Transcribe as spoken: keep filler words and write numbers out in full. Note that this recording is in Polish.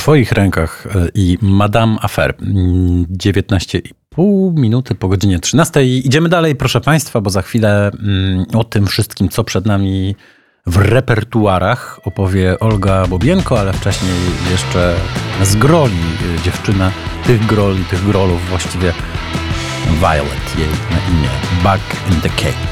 Twoich rękach i Madame Affair. dziewiętnaście i pół minuty po godzinie trzynastej. Idziemy dalej, proszę Państwa, bo za chwilę o tym wszystkim, co przed nami w repertuarach, opowie Olga Bobienko, ale wcześniej jeszcze z groli dziewczyna, tych groli, tych grolów właściwie Violet, jej na imię, Back in the Cake.